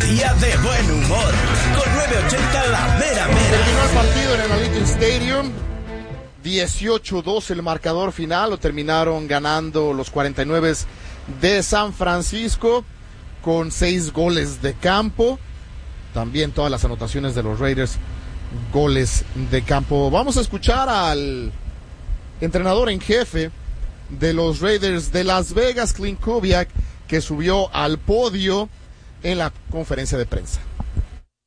día de buen humor. Con 980 la mera mera. Terminó el partido en el Allegiant Stadium. 18-2 el marcador final. Lo terminaron ganando los 49 de San Francisco con 6 goles de campo. También todas las anotaciones de los Raiders, goles de campo. Vamos a escuchar al entrenador en jefe de los Raiders de Las Vegas, Clint Kubiak, que subió al podio en la conferencia de prensa.